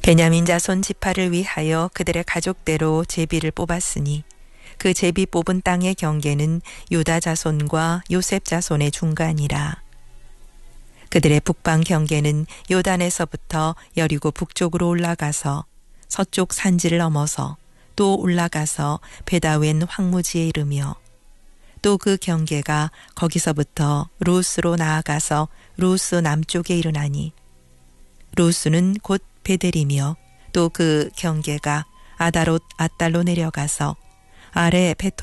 베냐민 자손 지파를 위하여 그들의 가족대로 제비를 뽑았으니 그 제비 뽑은 땅의 경계는 유다 자손과 요셉 자손의 중간이라. 그들의 북방 경계는 요단에서부터 여리고 북쪽으로 올라가서 서쪽 산지를 넘어서 또 올라가서 베다웬 황무지에 이르며 또 그 경계가 거기서부터 루스로 나아가서 루스 남쪽에 이르나니 루스는 곧 베델이며 또 그 경계가 아다롯 아달로 내려가서 아래